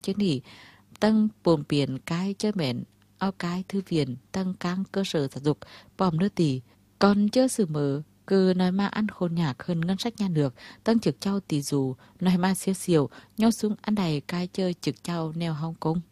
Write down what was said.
chứ nỉ tăng bồn biển cái chơi mẹn ao cái thư viện tăng cáng cơ sở giáo dục bòm nước tỷ còn chớ sự mở cứ nói mà ăn khôn nhạc hơn ngân sách nhà nước tăng trực trao tỷ dù nói mà siêu siêu nhau xuống ăn đầy cái chơi trực trao neo Hong Kong